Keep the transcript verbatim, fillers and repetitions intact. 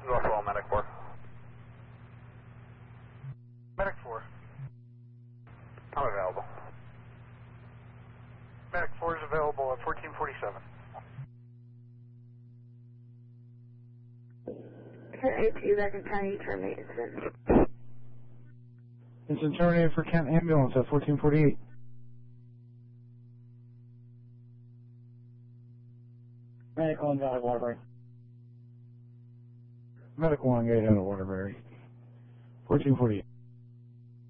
Northwell, Medic four. Medic four. I'm available. Medic four is available at fourteen forty-seven. eight two back in County, terminate incident. Incident terminated for Kent Ambulance at fourteen forty-eight. Medic one out of Waterbury. Medic one, get out of Waterbury. fourteen forty-eight.